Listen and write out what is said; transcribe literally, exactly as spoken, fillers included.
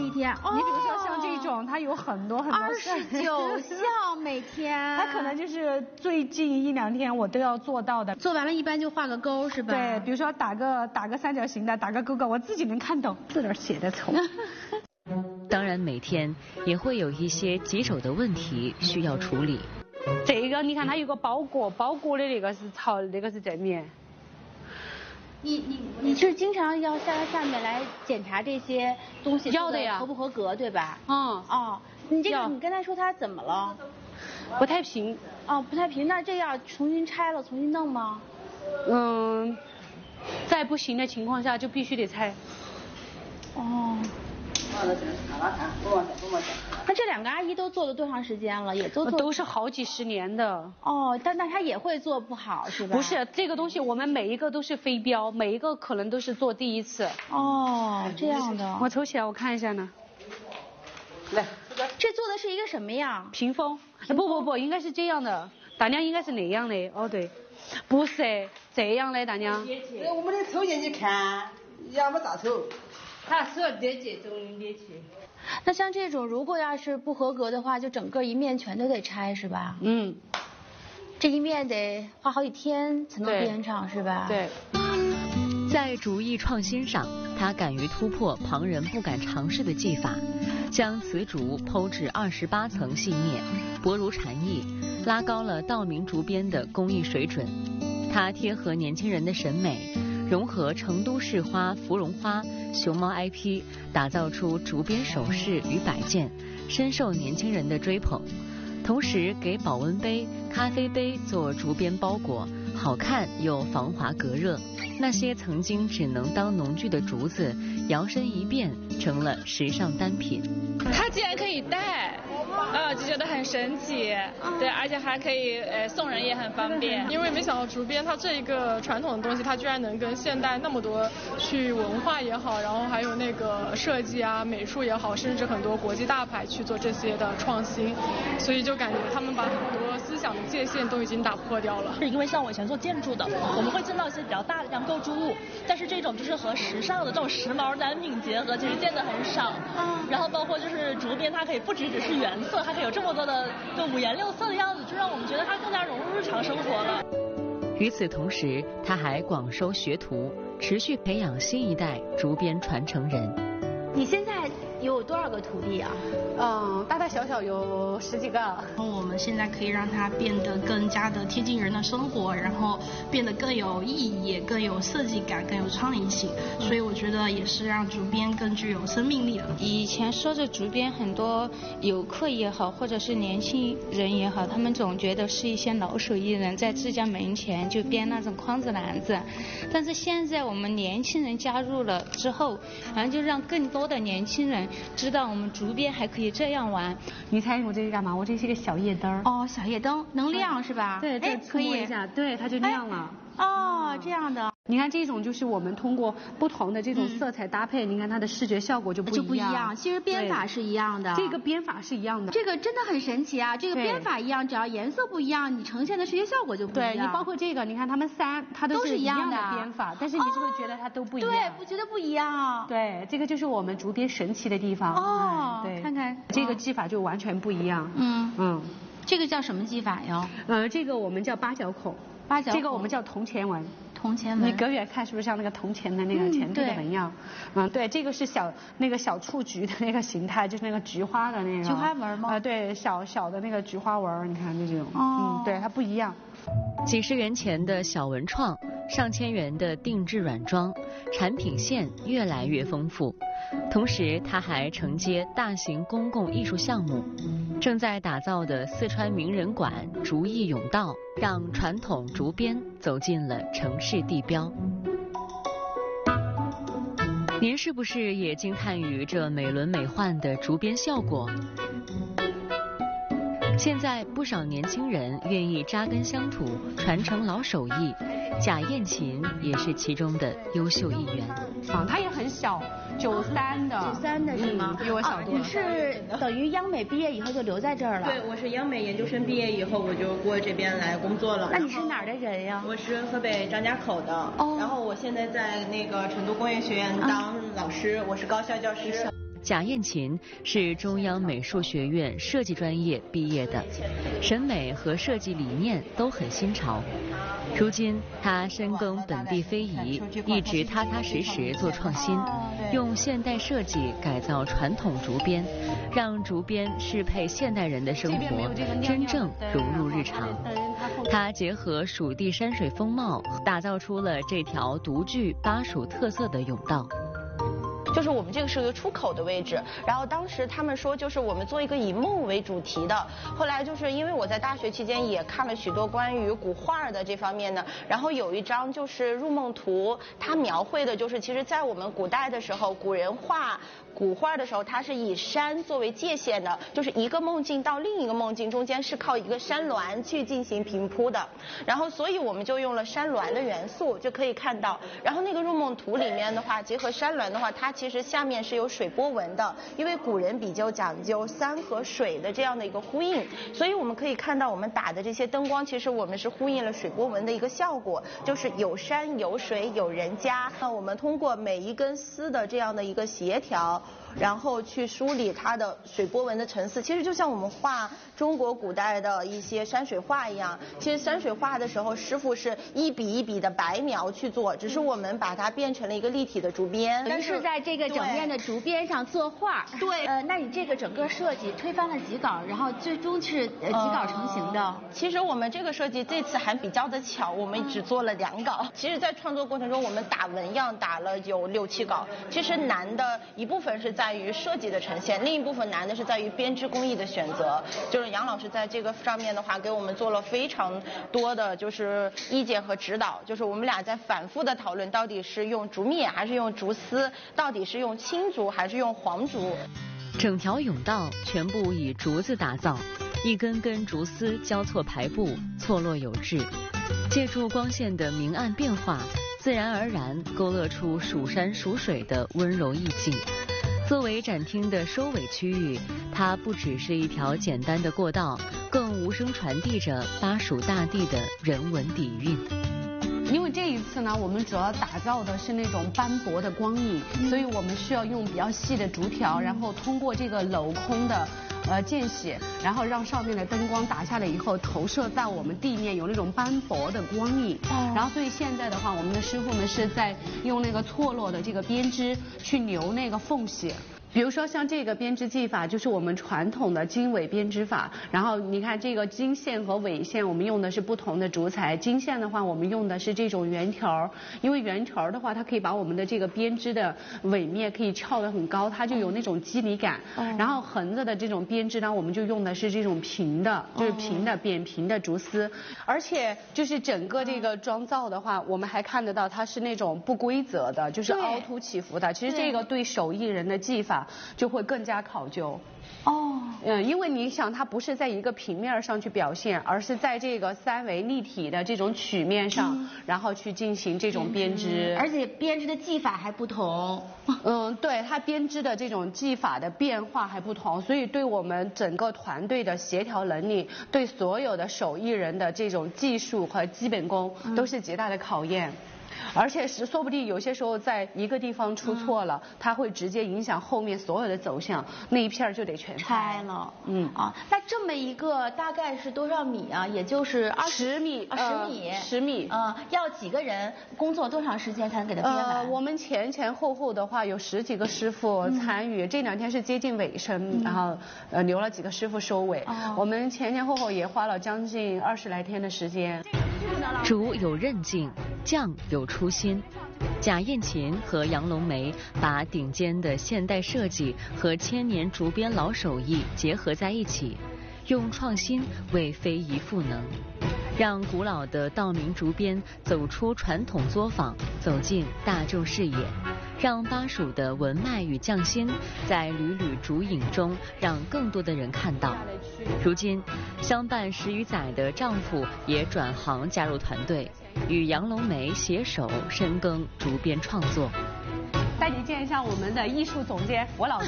一天。哦， 你比如说像这种，它有很多很多二十九项每天， 它可能就是最近一两天我都要做到的。 做完了，一般就画个勾是吧？ 对，比如说打个打个三角形的，打个勾勾，我自己能看懂，字儿写的丑。 当然，每天也会有一些棘手的问题需要处理。 这个你看，它有个包裹，包裹的那个是朝，那个是正面。 你你你是经常要下到下面来检查这些东西要的呀， 合不合格，对吧？ 嗯哦，你这个你刚才说它怎么了？ 不太平。 哦，不太平，那这样重新拆了，重新弄吗？ 嗯，在不行的情况下就必须得拆。 哦。那这两个阿姨都做了多长时间了？也都做都是好几十年的。 哦，但那她也会做不好是吧？ 不是，这个东西我们每一个都是非标，每一个可能都是做第一次。 哦，这样的。 我抽起来我看一下呢。来， 这做的是一个什么样？ 屏风。不不不，应该是这样的。大娘应该是那样的。哦对，不是这样的，大娘。 我们得抽进去看，要么咋抽？ 他是要这这种捏去。 那像这种，如果要是不合格的话，就整个一面全都得拆是吧？ 嗯。 这一面得花好几天才能编上是吧？ 对。 在竹艺创新上，他敢于突破旁人不敢尝试的技法，将瓷竹剖至二十八层细面，薄如蝉翼，拉高了道明竹编的工艺水准。他贴合年轻人的审美，融合成都市花、芙蓉花、熊猫 I P， 打造出竹编首饰与摆件，深受年轻人的追捧。同时给保温杯、咖啡杯做竹编包裹，好看又防滑隔热。那些曾经只能当农具的竹子，摇身一变成了时尚单品。 它竟然可以戴，啊，就觉得很神奇。对，而且还可以，呃，送人也很方便。 因为没想到竹编它这一个传统的东西，它居然能跟现代那么多去文化也好，然后还有那个设计啊、美术也好，甚至很多国际大牌去做这些的创新，所以就感觉他们把很多思想的界限都已经打破掉了。 是因为像我以前做建筑的，我们会见到一些比较大的这样构筑物，但是这种就是和时尚的这种时髦单品结合，其实见得很少。然后包括就是竹编，它可以不只只是原色，它可以有这么多的就五颜六色的样子，就让我们觉得它更加融入日常生活了。 与此同时，他还广收学徒，持续培养新一代竹编传承人。 你现在有多少个徒弟啊？ 嗯，大大小小有十几个。 我们现在可以让它变得更加的贴近人的生活，然后变得更有意义，更有设计感，更有创意性。所以我觉得也是让竹编更具有生命力的。 以前说着竹编，很多游客也好，或者是年轻人也好，他们总觉得是一些老手艺人在自家门前就编那种筐子篮子。但是现在我们年轻人加入了之后，好像就让更多的年轻人知道我们竹编还可以这样玩。 你猜我这是干嘛？我这是一个小夜灯。 哦，小夜灯能亮是吧？ 对，对，触摸一下，对，它就亮了。 哦，这样的。 你看这种就是我们通过不同的这种色彩搭配，嗯、你看它的视觉效果就不一样。 就不一样，其实编法是一样的。 这个编法是一样的。 这个真的很神奇啊！这个编法一样，只要颜色不一样，你呈现的视觉效果就不一样。 对，你包括这个，你看它们三，它都是一样的编法，但是你是不是觉得它都不一样？ 对，不觉得不一样。 对，这个就是我们竹编神奇的地方。 哦， 对， 看看这个技法就完全不一样。 嗯嗯， 这个叫什么技法呀？ 呃，这个我们叫八角孔。 八角孔。 这个我们叫铜钱纹。 铜钱纹， 你隔远看是不是像那个铜钱的那个钱币的纹样？嗯，嗯，对，这个是小那个小雏菊的那个形态，就是那个菊花的那个。 菊花纹吗？ 啊、呃，对，小小的那个菊花纹，你看就这种。 哦。 嗯，对，它不一样。 几十元钱的小文创，上千元的定制软装，产品线越来越丰富。同时，他还承接大型公共艺术项目，正在打造的四川名人馆竹艺甬道，让传统竹编走进了城市地标。您是不是也惊叹于这美轮美奂的竹编效果？现在不少年轻人愿意扎根乡土，传承老手艺，贾燕琴也是其中的优秀一员。 啊，她也很小，九三的。 九三的是吗？ 嗯、比我小多了。 啊、你是等于央美毕业以后就留在这儿了？ 对，我是央美研究生毕业以后，我就过这边来工作了。 那你是哪儿的人呀？ 我是河北张家口的。哦。然后我现在在那个成都工业学院当老师，嗯、我是高校教师。 贾艳琴是中央美术学院设计专业毕业的，审美和设计理念都很新潮。如今她深耕本地非遗，一直踏踏实实做创新，用现代设计改造传统竹编，让竹编适配现代人的生活，真正融入日常。她结合蜀地山水风貌，打造出了这条独具巴蜀特色的甬道。 就是我们这个是个出口的位置，然后当时他们说就是我们做一个以梦为主题的，后来就是因为我在大学期间也看了许多关于古画的这方面的，然后有一张就是入梦图，它描绘的就是其实在我们古代的时候，古人画古画的时候，它是以山作为界限的，就是一个梦境到另一个梦境中间是靠一个山峦去进行平铺的，然后所以我们就用了山峦的元素，就可以看到，然后那个入梦图里面的话，结合山峦的话，它其实下面是有水波纹的，因为古人比较讲究山和水的这样的一个呼应，所以我们可以看到我们打的这些灯光，其实我们是呼应了水波纹的一个效果，就是有山有水有人家。那我们通过每一根丝的这样的一个协调，然后去梳理它的水波纹的层次，其实就像我们画中国古代的一些山水画一样。其实山水画的时候，师傅是一笔一笔的白描去做，只是我们把它变成了一个立体的竹编。 但是在这个整面的竹编上作画。 对。 呃，那你这个整个设计推翻了几稿，然后最终是呃几稿成型的、呃？ 其实我们这个设计这次还比较的巧，我们只做了两稿。其实，在创作过程中，我们打纹样打了有六七稿。其实难的一部分是在于设计的呈现，另一部分难的是在于编织工艺的选择。就是杨老师在这个上面的话，给我们做了非常多的就是意见和指导。就是我们俩在反复的讨论，到底是用竹篾还是用竹丝，到底是用青竹还是用黄竹。 整条甬道全部以竹子打造，一根根竹丝交错排布，错落有致。借助光线的明暗变化，自然而然勾勒出蜀山蜀水的温柔意境。作为展厅的收尾区域，它不只是一条简单的过道，更无声传递着巴蜀大地的人文底蕴。 因为这一次呢，我们主要打造的是那种斑驳的光影，嗯、所以我们需要用比较细的竹条，然后通过这个镂空的呃间隙，然后让上面的灯光打下来以后，投射在我们地面有那种斑驳的光影。哦、然后所以现在的话，我们的师傅们是在用那个错落的这个编织去留那个缝隙。比如说像这个编织技法，就是我们传统的经纬编织法。然后你看这个经线和纬线，我们用的是不同的竹材。经线的话，我们用的是这种圆条，因为圆条的话，它可以把我们的这个编织的纬面可以翘得很高，它就有那种肌理感。哦、然后横着的这种编织呢，我们就用的是这种平的，就是平的、扁平的竹丝。而且就是整个这个妆造的话，我们还看得到它是那种不规则的，就是凹凸起伏的。其实这个对手艺人的技法就会更加考究。哦，嗯，因为你想，它不是在一个平面上去表现，而是在这个三维立体的这种曲面上，嗯、然后去进行这种编织， 而且编织的技法还不同。 嗯，对，它编织的这种技法的变化还不同，所以对我们整个团队的协调能力，对所有的手艺人的这种技术和基本功，都是极大的考验。而且是说不定有些时候在一个地方出错了，嗯、它会直接影响后面所有的走向，那一片就得全拆了。 嗯啊，那这么一个大概是多少米啊？也就是二十米， 啊，十米， 十米。 啊，要几个人工作多长时间才能给它编完？ 呃，我们前前后后的话有十几个师傅参与，嗯、这两天是接近尾声，嗯、然后呃留了几个师傅收尾。哦、我们前前后后也花了将近二十来天的时间。 竹有韧劲，匠有初心。贾艳琴和杨龙梅把顶尖的现代设计和千年竹编老手艺结合在一起，用创新为非遗赋能，让古老的道明竹编走出传统作坊，走进大众视野，让巴蜀的文脉与匠心在缕缕竹影中让更多的人看到。如今相伴十余载的丈夫也转行加入团队，与杨龙梅携手深耕竹编创作。 带你见一下我们的艺术总监佛老